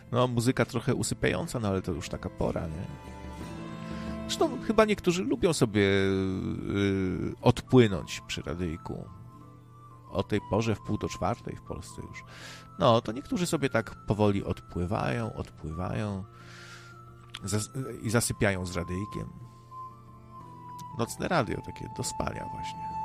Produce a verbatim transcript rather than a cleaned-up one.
No, muzyka trochę usypiająca, no ale to już taka pora, nie? Zresztą chyba niektórzy lubią sobie yy, odpłynąć przy radyjku. O tej porze w pół do czwartej w Polsce już. No, to niektórzy sobie tak powoli odpływają, odpływają zas- i zasypiają z radyjkiem. Nocne radio takie do spania właśnie.